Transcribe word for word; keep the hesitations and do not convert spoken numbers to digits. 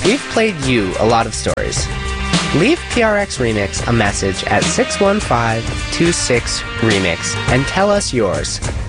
We've played you a lot of stories. Leave P R X Remix a message at six one five two six remix and tell us yours.